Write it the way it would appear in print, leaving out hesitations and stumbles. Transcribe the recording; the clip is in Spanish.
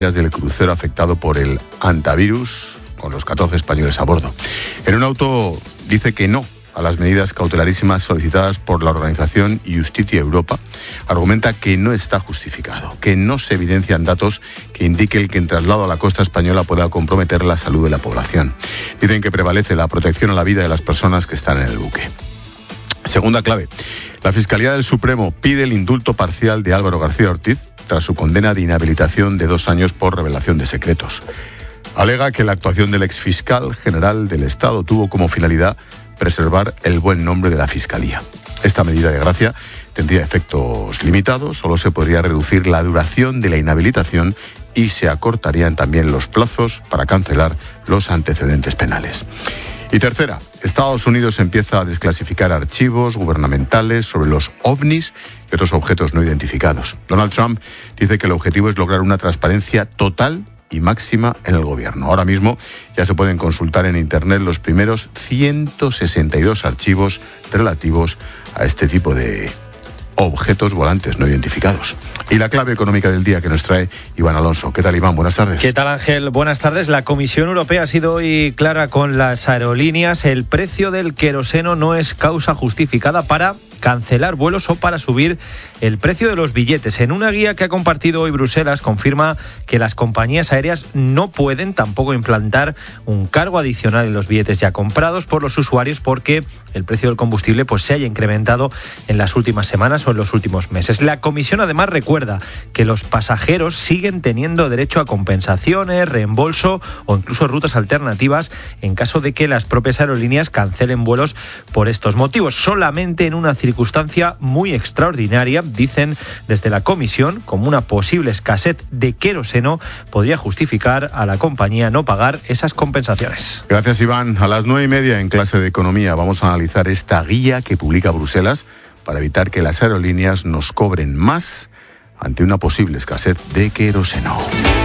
del crucero afectado por el hantavirus, con los 14 españoles a bordo. En un auto dice que no a las medidas cautelarísimas solicitadas por la organización Justitia Europa. Argumenta que no está justificado, que no se evidencian datos que indiquen que el traslado a la costa española pueda comprometer la salud de la población. Dicen que prevalece la protección a la vida de las personas que están en el buque. Segunda clave. La Fiscalía del Supremo pide el indulto parcial de Álvaro García Ortiz tras su condena de inhabilitación de 2 años por revelación de secretos. Alega que la actuación del exfiscal general del Estado tuvo como finalidad preservar el buen nombre de la Fiscalía. Esta medida de gracia tendría efectos limitados, solo se podría reducir la duración de la inhabilitación y se acortarían también los plazos para cancelar los antecedentes penales. Y tercera, Estados Unidos empieza a desclasificar archivos gubernamentales sobre los ovnis y otros objetos no identificados. Donald Trump dice que el objetivo es lograr una transparencia total y máxima en el gobierno. Ahora mismo ya se pueden consultar en Internet los primeros 162 archivos relativos a este tipo de objetos volantes no identificados. Y la clave económica del día que nos trae Iván Alonso. ¿Qué tal, Iván? Buenas tardes. ¿Qué tal, Ángel? Buenas tardes. La Comisión Europea ha sido hoy clara con las aerolíneas. El precio del queroseno no es causa justificada para cancelar vuelos o para subir el precio de los billetes. En una guía que ha compartido hoy Bruselas confirma que las compañías aéreas no pueden tampoco implantar un cargo adicional en los billetes ya comprados por los usuarios porque el precio del combustible se haya incrementado en las últimas semanas o en los últimos meses. La Comisión además recuerda que los pasajeros siguen teniendo derecho a compensaciones, reembolso o incluso rutas alternativas en caso de que las propias aerolíneas cancelen vuelos por estos motivos. Solamente en una circunstancia muy extraordinaria, dicen desde la Comisión, como una posible escasez de queroseno, podría justificar a la compañía no pagar esas compensaciones. Gracias, Iván. A las 9:30 en clase de Economía vamos a analizar esta guía que publica Bruselas para evitar que las aerolíneas nos cobren más ante una posible escasez de queroseno.